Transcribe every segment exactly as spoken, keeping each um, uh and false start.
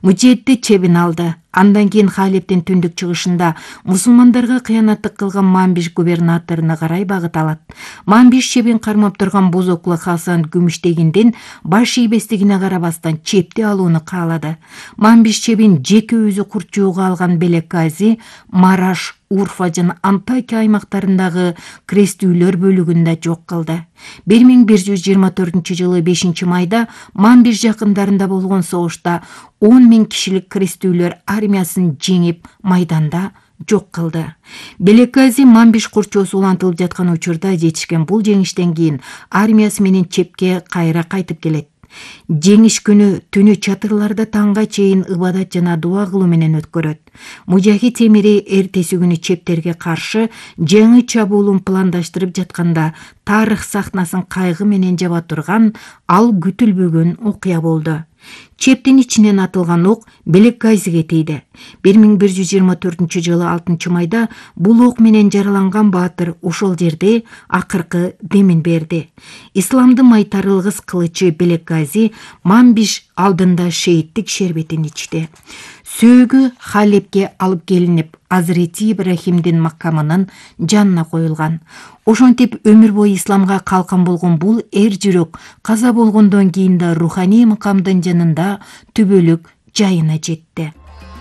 Мужеетте чебин алды. Андан кийин Халептин түндүк чыгышында мусулмандарга кыянаттык кылган Манбиш губернаторуна карай багыт алат. Манбиш чебин кармап турган бузоклу Хасан Күмүштегиндин баш ийбестигине карабастан чепти алууну каалады. Манбиш чебин жеке өзү курчууга алган Белек-Гази, Мараш, Урфа жана Антакия аймактарындагы крестүүлөр бөлүгүндө жок кылды. бир миң бир жүз жыйырма төртүнчү жылы бешинчи майда Манбиш жакындарында болгон согушта он миң кишилик крестүүлөр армиясын жеңип майданда жок кылды. Белек-Гази Манбиш курчоосу улантылып жаткан учурда жетишкен бул жеңиштен кийин армиясы менен чепке кайра кайтып келет. Жеңиш күнү түнү чатырларда таңга чейин ыбадат жана дуа кылуу менен өткөрөт. Мужахид эмири эртеси күнү чептерге каршы жаңы чабуулун пландаштырып жатканда тарых сахнасын кайгы менен жаба турган ал күтүлбөгөн окуя болду. Чептин ичинен атылган ок Белек-Газиге тийди. бир миң бир жүз жыйырма төртүнчү жылы алтынчы майда бул ок менен жараланган баатыр ошол жерде акыркы демин берди. Исламдын майтарылгыс кылычы Белек-Гази Манбиш алдында шейиттик шербетин ичти. Сөөгү Халепке алып келинип, Азирети Ибрахимдин макамынын жанына коюлган. Ошентип өмүр бою исламга калкан болгон бул эр жүрөк каза болгондон кийин да руханий макамдын жанында түбөлүк жайына жетти.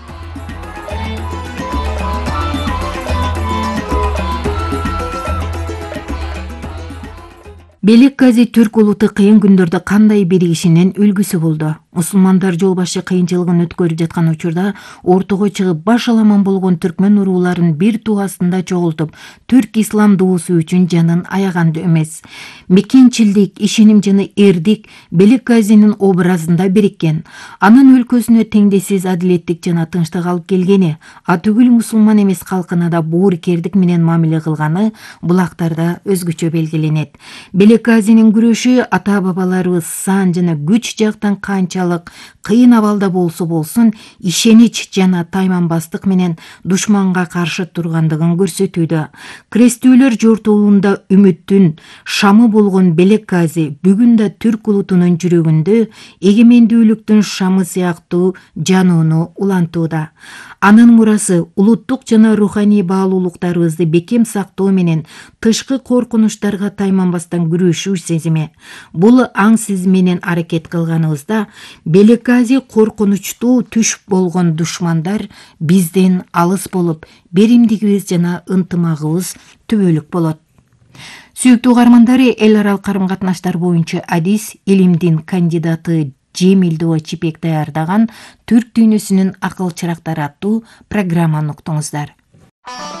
Белек-Гази түрк улуты кыйын күндөрдө кандай биригишинин үлгүсү болду. Мусулмандар жол башы кыйынчылыгын өткөрүп жаткан учурда ортого чыгып баш аламан болгон түркмөн урууларын бир туу астында чогултуп, түрк ислам дуусу үчүн жанын аяганды эмес. Мекенчилдик, ишеним жана эрдик Белек-Газинин образында бириккен. Анын өлкөсүнө теңдессиз адилеттик жана тынчтык алып келгени, атүгүл мусулман эмес калкына да боорукердик менен мамиле кылганы булактарда өзгөчө белгиленет. Белек-Газинин күрөшү ата-бабаларыбыз сан жана күч жактан канча кыйын абалда болсо болсун ишенич жана тайманбастык менен душманга каршы тургандыгын көрсөтүүдө. Крестүүлөр жортуулунда үмүттүн шамы болгон Белек-Гази бүгүн да түрк улутунун жүрөгүндө эгемендүүлүктүн шамы сыяктуу жанууну улантууда. Анын мурасы улуттук жана руханий баалуулуктарыбызды бекем сактоо менен тышкы коркунучтарга тайманбастан күрөшүү сезими. Бул аң сиз менен аракет кылганыбызда Белек-Гази коркунучтуу түш болгон душмандар бизден алыс болуп, беримдигибиз жана ынтымагыбыз түбөлүк болот. Сүйүктүү угармандары, эл аралык карым-катнаштар боюнча адис илимдин кандидаты Жемил Чипек даярдаган Түрк дүйнөсүнүн акыл чырактары аттуу программаны уктуңуздар.